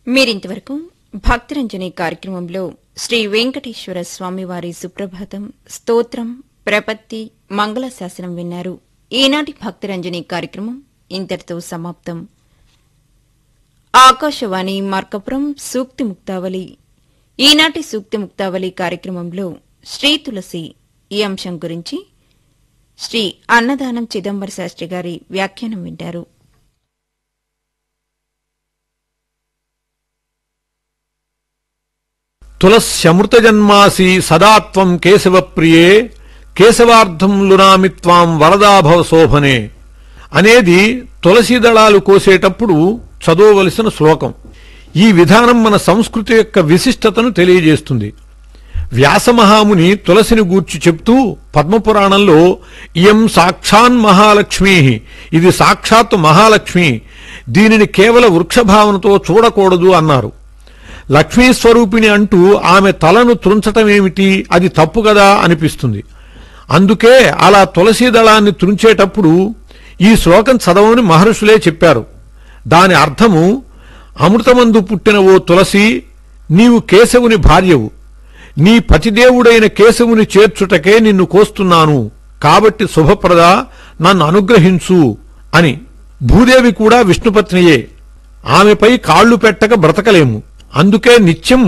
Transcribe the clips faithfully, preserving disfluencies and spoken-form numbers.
మీరింతవరకు భక్తిరంజని కార్యక్రమంలో శ్రీ వెంకటేశ్వర స్వామివారి సుప్రభాతం స్తోత్రం ప్రపత్తి మంగళశాసనం విన్నారు. ఈనాటి భక్తిరంజని కార్యక్రమం ఇంతటితో సమాప్తం. ఆకాశవాణి మార్కపురం సూక్తి ముక్తావళి. ఈనాటి సూక్తి ముక్తావళి కార్యక్రమంలో శ్రీ తులసి ఈ అంశం గురించి శ్రీ అన్నదానం చిదంబర శాస్త్రి గారి వ్యాఖ్యానం వింటారు. తులస్యమృతజన్మాసి సదాత్వం కేశవప్రియే కేశవార్థం లునామిత్వాం వరదాభవ శోభనే అనేది తులసి దళాలు కోసేటప్పుడు చదవవలసిన శ్లోకం. ఈ విధానం మన సంస్కృతి యొక్క విశిష్టతను తెలియజేస్తుంది. వ్యాసమహాముని తులసిని గూర్చి చెప్తూ పద్మపురాణంలో ఇయం సాక్షాన్ మహాలక్ష్మీ, ఇది సాక్షాత్తు మహాలక్ష్మి, దీనిని కేవల వృక్షభావనతో చూడకూడదు అన్నారు. లక్ష్మీస్వరూపిణి అంటూ ఆమె తలను త్రుంచటమేమిటి, అది తప్పు కదా అనిపిస్తుంది. అందుకే అలా తులసీ దళాన్ని త్రుంచేటప్పుడు ఈ శ్లోకం చదవని మహర్షులే చెప్పారు. దాని అర్థము, అమృతమందు పుట్టిన ఓ తులసి, నీవు కేశవుని భార్యవు, నీ పతిదేవుడైన కేశవుని చేర్చుటకే నిన్ను కోస్తున్నాను, కాబట్టి శుభప్రద, నన్ను అనుగ్రహించు అని. భూదేవి కూడా విష్ణుపత్నియే, ఆమెపై కాళ్లు పెట్టక బ్రతకలేము. అందుకే నిత్యం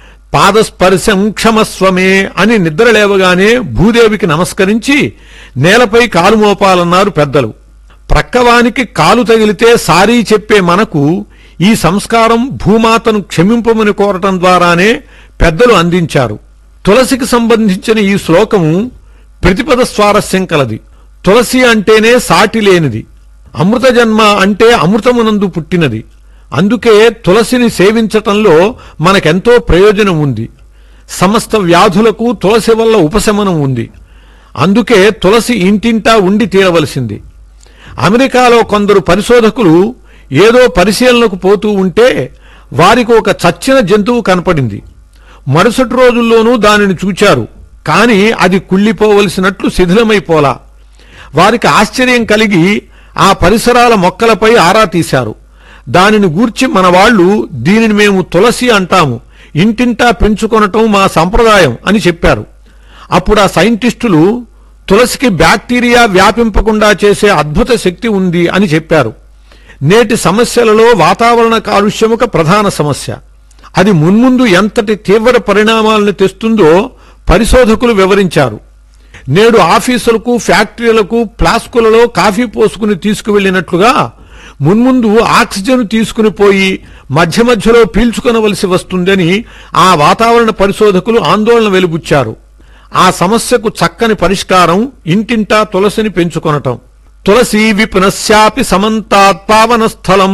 పాదస్పర్శం క్షమస్వమే అని నిద్రలేవగానే భూదేవికి నమస్కరించి నేలపై కాలు మోపాలన్నారు పెద్దలు. ప్రక్కవానికి కాలు తగిలితే సారీ చెప్పే మనకు ఈ సంస్కారం భూమాతను క్షమింపమని కోరటం ద్వారానే పెద్దలు అందించారు. తులసికి సంబంధించిన ఈ శ్లోకము ప్రతిపద స్వారస్యం కలది. తులసి అంటేనే సాటి లేనిది, అమృతజన్మ అంటే అమృతమునందు పుట్టినది. అందుకే తులసిని సేవించటంలో మనకెంతో ప్రయోజనం ఉంది. సమస్త వ్యాధులకు తులసి వల్ల ఉపశమనం ఉంది. అందుకే తులసి ఇంటింటా ఉండి తీరవలసింది. అమెరికాలో కొందరు పరిశోధకులు ఏదో పరిశీలనకు పోతూ ఉంటే వారికి ఒక చచ్చిన జంతువు కనపడింది. మరుసటి రోజుల్లోనూ దానిని చూచారు, కాని అది కుళ్లిపోవలసినట్లు శిథిలమైపోలా. వారికి ఆశ్చర్యం కలిగి ఆ పరిసరాల మొక్కలపై ఆరా తీశారు. దానిని గూర్చి మన వాళ్లు దీనిని మేము తులసి అంటాము, ఇంటింటా పెంచుకొనటం మా సంప్రదాయం అని చెప్పారు. అప్పుడు ఆ సైంటిస్టులు తులసికి బ్యాక్టీరియా వ్యాపింపకుండా చేసే అద్భుత శక్తి ఉంది అని చెప్పారు. నేటి సమస్యలలో వాతావరణ కాలుష్యం ఒక ప్రధాన సమస్య. అది మున్ముందు ఎంతటి తీవ్ర పరిణామాలను తెస్తుందో పరిశోధకులు వివరించారు. నేడు ఆఫీసులకు ఫ్యాక్టరీలకు ఫ్లాస్కులలో కాఫీ పోసుకుని తీసుకువెళ్లినట్లుగా మున్ముందు ఆక్సిజన్ తీసుకుని పోయి మధ్య మధ్యలో పీల్చుకొనవలసి వస్తుందని ఆ వాతావరణ పరిశోధకులు ఆందోళన వెలిబుచ్చారు. ఆ సమస్యకు చక్కని పరిష్కారం ఇంటింటా తులసిని పెంచుకొనటం. తులసి విపునశ్యాపి సమంతాత్ పావన స్థలం.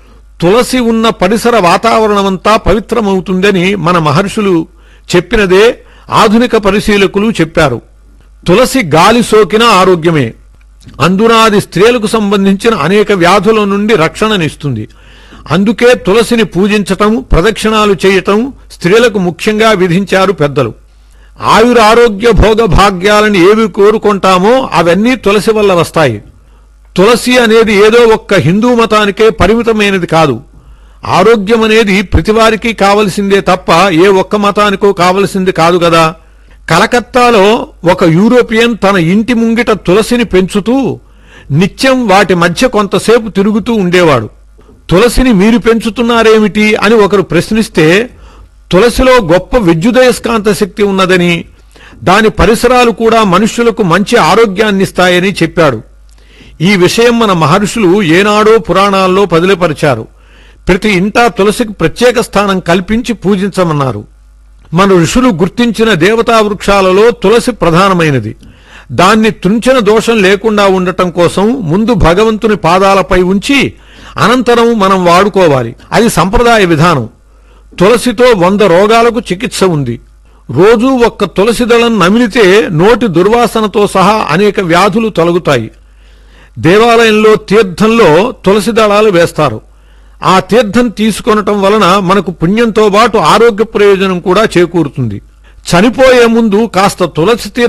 తులసి ఉన్న పరిసర వాతావరణమంతా పవిత్రమవుతుందని మన మహర్షులు చెప్పినదే ఆధునిక పరిశీలకులు చెప్పారు. తులసి గాలి సోకిన ఆరోగ్యమే. అందునాది స్త్రీలకు సంబంధించిన అనేక వ్యాధుల నుండి రక్షణనిస్తుంది. అందుకే తులసిని పూజించటం, ప్రదక్షిణాలు చేయటం స్త్రీలకు ముఖ్యంగా విధించారు పెద్దలు. ఆయురారోగ్య భోగ భాగ్యాలను ఏవి కోరుకుంటామో అవన్నీ తులసి వల్ల వస్తాయి. తులసి అనేది ఏదో ఒక్క హిందూ మతానికే పరిమితమైనది కాదు. ఆరోగ్యం అనేది ప్రతివారికి కావలసిందే తప్ప ఏ ఒక్క మతానికో కావలసింది కాదు గదా. కలకత్తాలో ఒక యూరోపియన్ తన ఇంటి ముంగిట తులసిని పెంచుతూ నిత్యం వాటి మధ్య కొంతసేపు తిరుగుతూ ఉండేవాడు. తులసిని మీరు పెంచుతున్నారేమిటి అని ఒకరు ప్రశ్నిస్తే తులసిలో గొప్ప విద్యుదయస్కాంత శక్తి ఉన్నదని, దాని పరిసరాలు కూడా మనుష్యులకు మంచి ఆరోగ్యాన్నిస్తాయని చెప్పాడు. ఈ విషయం మన మహర్షులు ఏనాడో పురాణాల్లో పదిలపరిచారు. ప్రతి ఇంటా తులసికి ప్రత్యేక స్థానం కల్పించి పూజించమన్నారు. మన ఋషులు గుర్తించిన దేవతా వృక్షాలలో తులసి ప్రధానమైనది. దాన్ని తుంచిన దోషం లేకుండా ఉండటం కోసం ముందు భగవంతుని పాదాలపై ఉంచి అనంతరం మనం వాడుకోవాలి. అది సంప్రదాయ విధానం. తులసితో వంద రోగాలకు చికిత్స ఉంది. రోజూ ఒక్క తులసి దళం నమిలితే నోటి దుర్వాసనతో సహా అనేక వ్యాధులు తొలగుతాయి. దేవాలయంలో తీర్థంలో తులసి దళాలు వేస్తారు. ఆ తీర్థం తీసుకొనటం వలన మనకు పుణ్యంతో పాటు ఆరోగ్య ప్రయోజనం కూడా చేకూరుతుంది. చనిపోయే ముందు కాస్త తులసి